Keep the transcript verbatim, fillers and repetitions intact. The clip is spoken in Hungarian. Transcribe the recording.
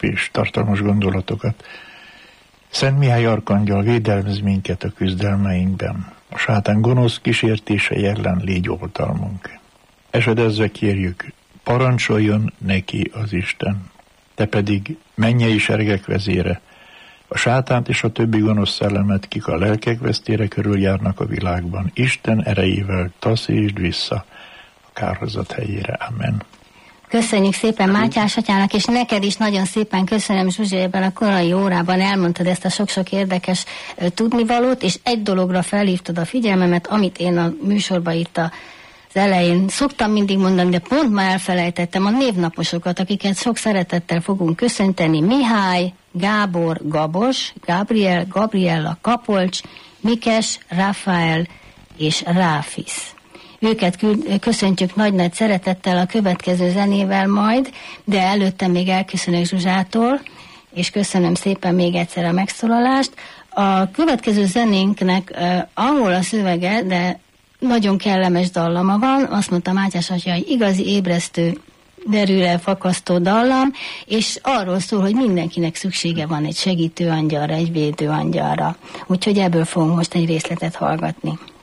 szép és tartalmas gondolatokat. Szent Mihály arkangyal, védelmez minket a küzdelmeinkben. A sátán gonosz kísértése ellen légy oltalmunk. Esedezve kérjük, parancsoljon neki az Isten. Te pedig mennyei sergek vezére, a sátánt és a többi gonosz szellemet, kik a lelkek vesztére körüljárnak a világban, Isten erejével taszítsd vissza a kárhozat helyére. Amen. Köszönjük szépen Mátyás atyának, és neked is nagyon szépen köszönöm, Zsuzsi, ebben a korai órában elmondtad ezt a sok-sok érdekes tudnivalót, és egy dologra felhívtad a figyelmemet, amit én a műsorban itt a az elején szoktam mindig mondani, de pont már elfelejtettem a névnaposokat, akiket sok szeretettel fogunk köszönteni. Mihály, Gábor, Gabos, Gabriel, Gabriella, Kapolcs, Mikes, Rafael és Ráfisz. Őket köszöntjük nagy-nagy szeretettel a következő zenével majd, de előtte még elköszönök Zsuzsától, és köszönöm szépen még egyszer a megszólalást. A következő zenénknek uh, angol a szövege, de nagyon kellemes dallama van, azt mondta Mátyás atya, hogy igazi ébresztő, derűre fakasztó dallam, és arról szól, hogy mindenkinek szüksége van egy segítő angyalra, egy védő angyalra. Úgyhogy ebből fogunk most egy részletet hallgatni.